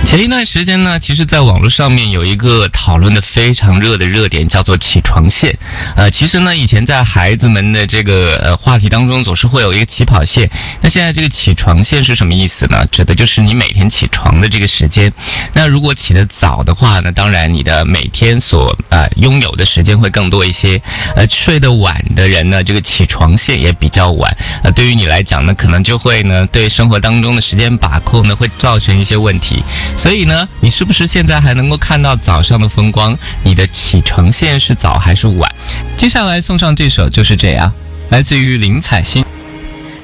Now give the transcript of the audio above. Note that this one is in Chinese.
前一段时间呢，其实在网络上面有一个讨论的非常热的热点，叫做起床线。其实呢，以前在孩子们的这个话题当中，总是会有一个起跑线。那现在这个起床线是什么意思呢？指的就是你每天起床的这个时间。那如果起得早的话呢，当然你的每天所拥有的时间会更多一些。睡得晚的人呢，这个起床线也比较晚。对于你来讲呢，可能就会呢对生活当中的时间把控呢会造成一些问题。所以呢，你是不是现在还能够看到早上的风光？你的起床线是早还是晚？接下来送上这首就是这样，来自于林采欣。